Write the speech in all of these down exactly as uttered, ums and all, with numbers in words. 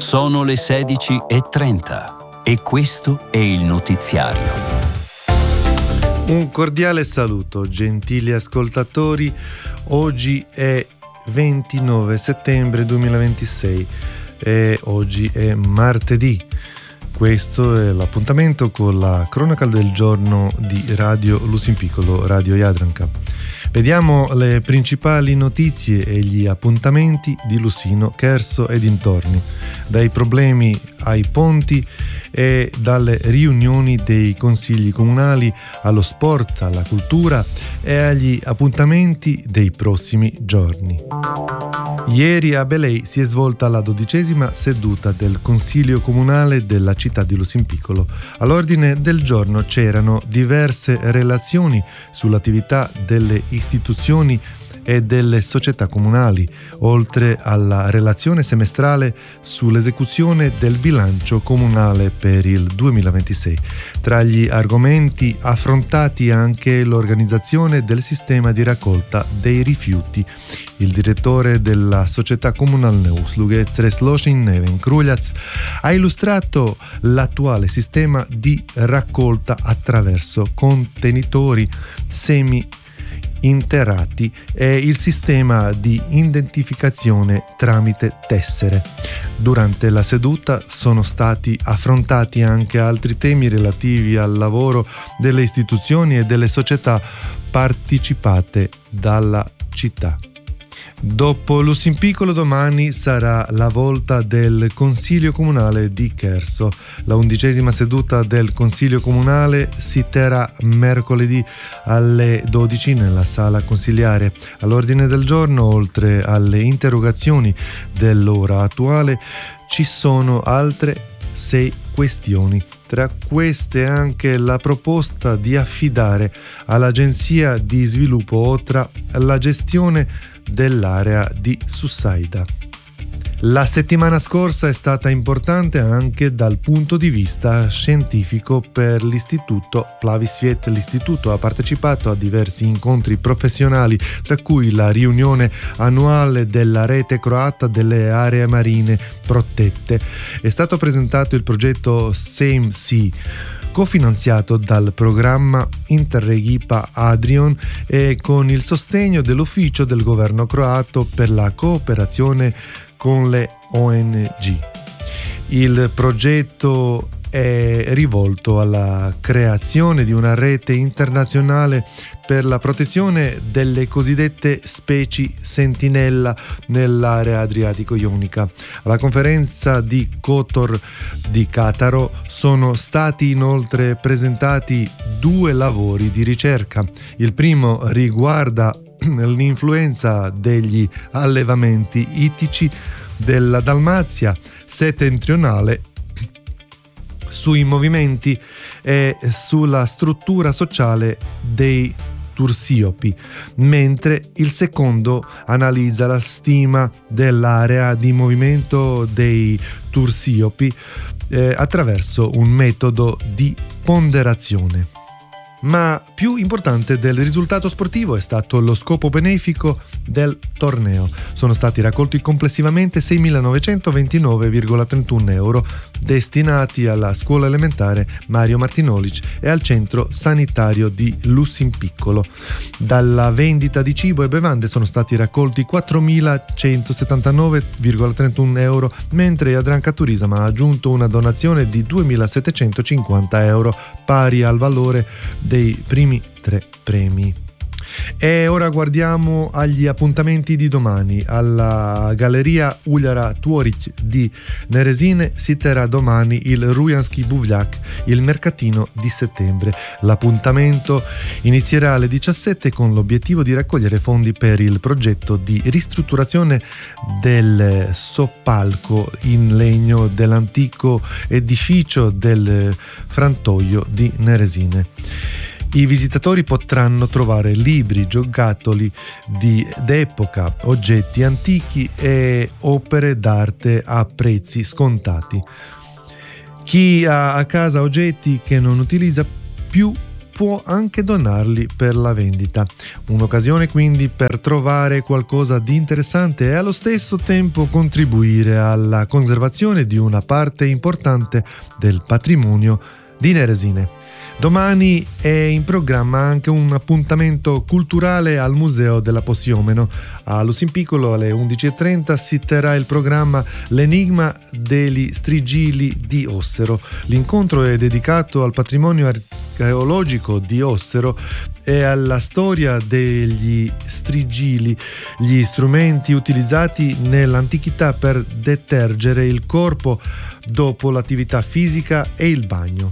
Sono le sedici e trenta e questo è il notiziario. Un cordiale saluto, gentili ascoltatori. Oggi è ventinove settembre duemilaventisei e oggi è martedì. Questo è l'appuntamento con la cronaca del giorno di Radio Lusimpiccolo, Radio Jadranka. Vediamo le principali notizie e gli appuntamenti di Lusino, Cherso e dintorni, dai problemi ai ponti e dalle riunioni dei consigli comunali allo sport, alla cultura e agli appuntamenti dei prossimi giorni. Ieri a Belei si è svolta la dodicesima seduta del Consiglio Comunale della città di Lusimpiccolo. All'ordine del giorno c'erano diverse relazioni sull'attività delle istituzioni e delle società comunali, oltre alla relazione semestrale sull'esecuzione del bilancio comunale per il duemilaventisei. Tra gli argomenti affrontati anche l'organizzazione del sistema di raccolta dei rifiuti. Il direttore della società comunale Usluge, Zreslošin Neven Kruljac, ha illustrato l'attuale sistema di raccolta attraverso contenitori semi interrati e il sistema di identificazione tramite tessere. Durante la seduta sono stati affrontati anche altri temi relativi al lavoro delle istituzioni e delle società partecipate dalla città. Dopo Lusimpiccolo domani sarà la volta del Consiglio Comunale di Cherso. La undicesima seduta del Consiglio Comunale si terrà mercoledì alle dodici nella sala consigliare. All'ordine del giorno, oltre alle interrogazioni dell'ora attuale, ci sono altre sei questioni. Tra queste anche la proposta di affidare all'Agenzia di Sviluppo Otra la gestione dell'area di Sussaida. La settimana scorsa è stata importante anche dal punto di vista scientifico per l'Istituto Plavisviet. L'Istituto ha partecipato a diversi incontri professionali, tra cui la riunione annuale della rete croata delle aree marine protette. È stato presentato il progetto Same Sea, cofinanziato dal programma Interreg I P A Adrion e con il sostegno dell'Ufficio del Governo croato per la cooperazione con le O N G. Il progetto è rivolto alla creazione di una rete internazionale per la protezione delle cosiddette specie sentinella nell'area adriatico-ionica. Alla conferenza di Kotor di Cataro sono stati inoltre presentati due lavori di ricerca. Il primo riguarda l'influenza degli allevamenti ittici della Dalmazia settentrionale sui movimenti e sulla struttura sociale dei tursiopi, mentre il secondo analizza la stima dell'area di movimento dei tursiopi eh, attraverso un metodo di ponderazione. Ma più importante del risultato sportivo è stato lo scopo benefico del torneo. Sono stati raccolti complessivamente seimilanovecentoventinove virgola trentuno euro destinati alla scuola elementare Mario Martinolic e al centro sanitario di Lusimpiccolo. Dalla vendita di cibo e bevande sono stati raccolti quattromilacentosettantanove virgola trentuno euro, mentre Jadranka Turism ha aggiunto una donazione di duemilasettecentocinquanta euro, pari al valore dei primi tre premi. E ora guardiamo agli appuntamenti di domani. Alla Galleria Uljara Tvorić di Neresine si terrà domani il Rujanski Buvljak, il mercatino di settembre. L'appuntamento inizierà alle diciassette con l'obiettivo di raccogliere fondi per il progetto di ristrutturazione del soppalco in legno dell'antico edificio del frantoio di Neresine. I visitatori potranno trovare libri, giocattoli di, d'epoca, oggetti antichi e opere d'arte a prezzi scontati. Chi ha a casa oggetti che non utilizza più può anche donarli per la vendita. Un'occasione quindi per trovare qualcosa di interessante e allo stesso tempo contribuire alla conservazione di una parte importante del patrimonio di Neresine. Domani è in programma anche un appuntamento culturale al Museo della Possiomeno. A Lusimpiccolo alle undici e trenta si terrà il programma L'enigma degli strigili di Ossero. L'incontro è dedicato al patrimonio archeologico di Ossero e alla storia degli strigili, gli strumenti utilizzati nell'antichità per detergere il corpo dopo l'attività fisica e il bagno.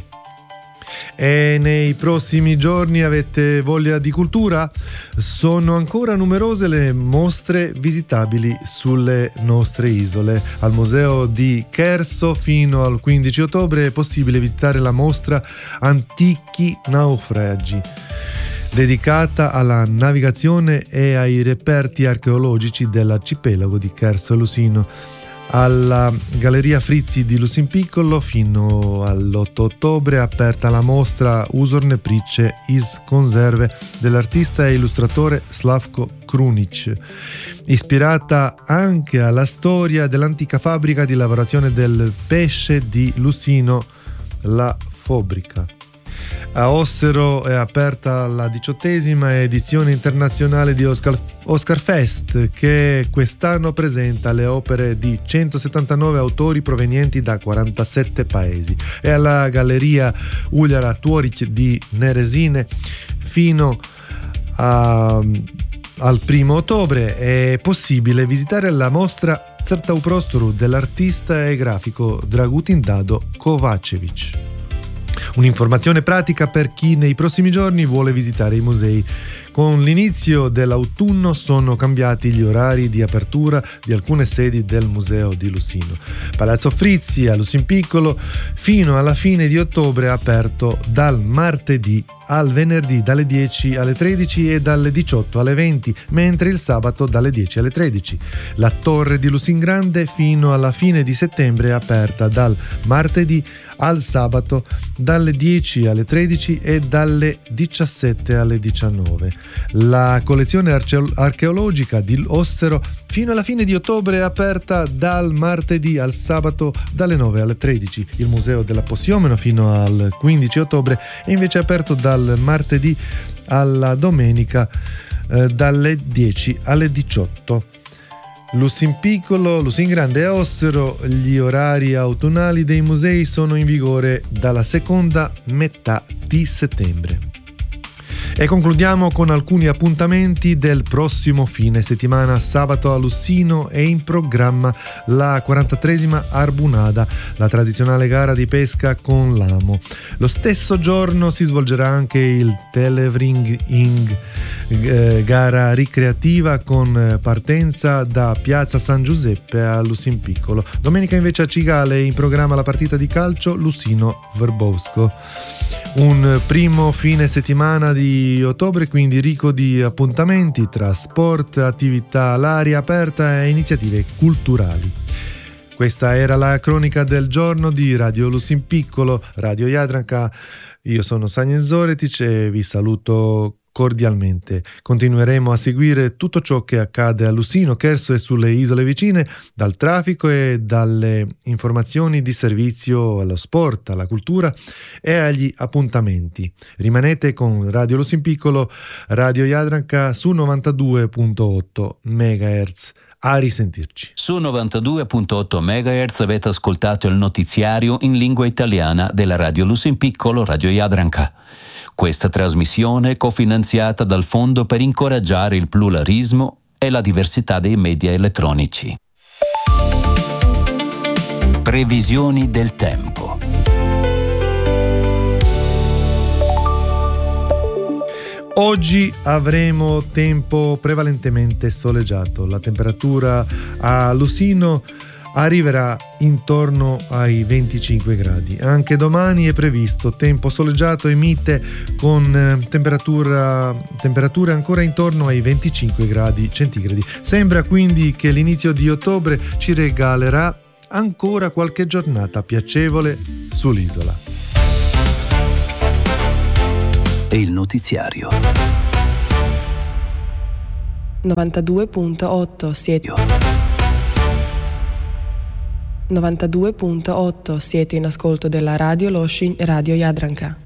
E nei prossimi giorni avete voglia di cultura? Sono ancora numerose le mostre visitabili sulle nostre isole. Al Museo di Cherso fino al quindici ottobre è possibile visitare la mostra Antichi naufragi, dedicata alla navigazione e ai reperti archeologici dell'arcipelago di Cherso e Lusino. Alla Galleria Frizzi di Lusimpiccolo fino all'otto ottobre è aperta la mostra Usorne priče iz konzerve dell'artista e illustratore Slavko Krunic, ispirata anche alla storia dell'antica fabbrica di lavorazione del pesce di Lusino, la Fabbrica. A Ossero è aperta la diciottesima edizione internazionale di Oscar, Oscar Fest, che quest'anno presenta le opere di centosettantanove autori provenienti da quarantasette paesi. E alla Galleria Uljara Tvorić di Neresine fino a, al primo ottobre è possibile visitare la mostra Crta u prostoru dell'artista e grafico Dragutin Dado Kovačević. Un'informazione pratica per chi nei prossimi giorni vuole visitare i musei. Con l'inizio dell'autunno sono cambiati gli orari di apertura di alcune sedi del Museo di Lusino. Palazzo Frizzi a Lusimpiccolo fino alla fine di ottobre è aperto dal martedì al venerdì dalle dieci alle tredici e dalle diciotto alle venti, mentre il sabato dalle dieci alle tredici. La Torre di Lusingrande fino alla fine di settembre è aperta dal martedì al sabato dalle dieci alle tredici e dalle diciassette alle diciannove. La collezione arce- archeologica di Ossero fino alla fine di ottobre è aperta dal martedì al sabato dalle nove alle tredici. Il Museo della Possiomeno fino al quindici ottobre è invece aperto dal martedì alla domenica eh, dalle dieci alle diciotto. Lusimpiccolo, Lusingrande e Ossero, gli orari autunnali dei musei sono in vigore dalla seconda metà di settembre. E concludiamo con alcuni appuntamenti del prossimo fine settimana. Sabato a Lussino è in programma la quarantatreesima Arbunada, la tradizionale gara di pesca con l'amo. Lo stesso giorno si svolgerà anche il Televring, eh, gara ricreativa con partenza da Piazza San Giuseppe a Lusimpiccolo. Domenica invece a Cigale è in programma la partita di calcio Lusino-Verbowsko. Un primo fine settimana di ottobre quindi ricco di appuntamenti tra sport, attività all'aria aperta e iniziative culturali. Questa era la cronica del giorno di Radio Lusimpiccolo, Radio Jadranka. Io sono Sanjen Zoretic e vi saluto cordialmente. Continueremo a seguire tutto ciò che accade a Lusino, Cherso e sulle isole vicine, dal traffico e dalle informazioni di servizio allo sport, alla cultura e agli appuntamenti. Rimanete con Radio Lusimpiccolo, Radio Jadranka su novantadue virgola otto megahertz. A risentirci. Su novantadue virgola otto megahertz avete ascoltato il notiziario in lingua italiana della Radio Lusimpiccolo, Radio Jadranka. Questa trasmissione è cofinanziata dal Fondo per incoraggiare il pluralismo e la diversità dei media elettronici. Previsioni del tempo. Oggi avremo tempo prevalentemente soleggiato. La temperatura a Lusino arriverà intorno ai venticinque gradi. Anche domani è previsto tempo soleggiato e mite con temperatura, temperature ancora intorno ai venticinque gradi centigradi. Sembra quindi che l'inizio di ottobre ci regalerà ancora qualche giornata piacevole sull'isola. e il notiziario. novantadue virgola otto siete novantadue virgola otto siete in ascolto della Radio Loshin e Radio Jadranka.